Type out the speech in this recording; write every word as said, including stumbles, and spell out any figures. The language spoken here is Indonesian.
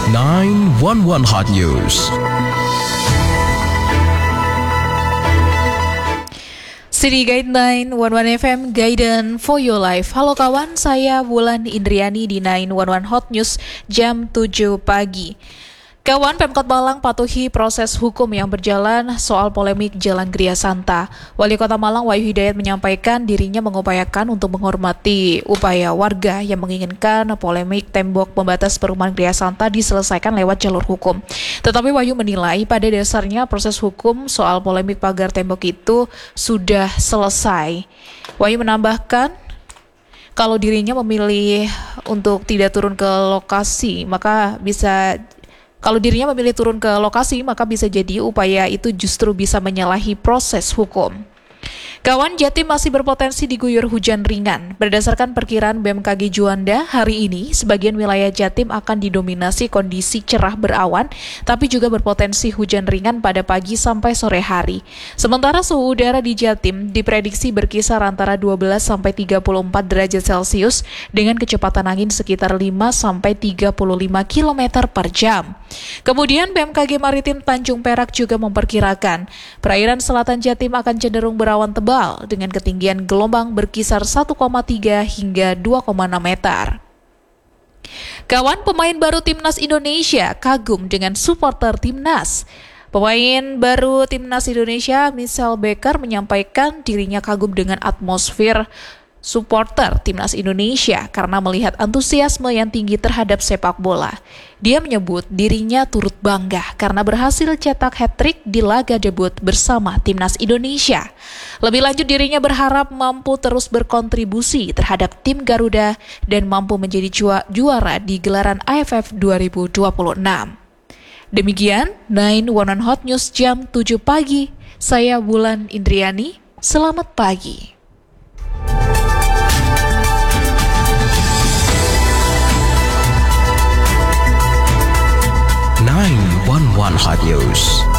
nine one one Hot News. City Guide nine one one F M, Guidance for Your Life. Halo kawan, saya Wulan Indriani di nine one one Hot News jam tujuh pagi. Kawan, Pemkot Malang patuhi proses hukum yang berjalan soal polemik Jalan Gria Santa. Wali Kota Malang Wahyu Hidayat menyampaikan dirinya mengupayakan untuk menghormati upaya warga yang menginginkan polemik tembok pembatas perumahan Gria Santa diselesaikan lewat jalur hukum. Tetapi Wahyu menilai pada dasarnya proses hukum soal polemik pagar tembok itu sudah selesai. Wahyu menambahkan, kalau dirinya memilih untuk tidak turun ke lokasi, maka bisa Kalau dirinya memilih turun ke lokasi, maka bisa jadi upaya itu justru bisa menyalahi proses hukum. Kawan, Jatim masih berpotensi diguyur hujan ringan. Berdasarkan perkiraan B M K G Juanda, hari ini sebagian wilayah Jatim akan didominasi kondisi cerah berawan, tapi juga berpotensi hujan ringan pada pagi sampai sore hari. Sementara suhu udara di Jatim diprediksi berkisar antara dua belas sampai tiga puluh empat derajat Celcius dengan kecepatan angin sekitar lima sampai tiga puluh lima kilometer per jam. Kemudian B M K G Maritim Tanjung Perak juga memperkirakan perairan selatan Jatim akan cenderung berawan tebal dengan ketinggian gelombang berkisar satu koma tiga hingga dua koma enam meter. Kawan, pemain baru Timnas Indonesia kagum dengan supporter Timnas. Pemain baru Timnas Indonesia, Michelle Baker, menyampaikan dirinya kagum dengan atmosfer supporter Timnas Indonesia karena melihat antusiasme yang tinggi terhadap sepak bola. Dia menyebut dirinya turut bangga karena berhasil cetak hat-trick di laga debut bersama Timnas Indonesia. Lebih lanjut, dirinya berharap mampu terus berkontribusi terhadap tim Garuda dan mampu menjadi ju- juara di gelaran A F F dua ribu dua puluh enam. Demikian nine one one Hot News jam tujuh pagi. Saya Wulan Indriani. Selamat pagi. nine one one Hot News.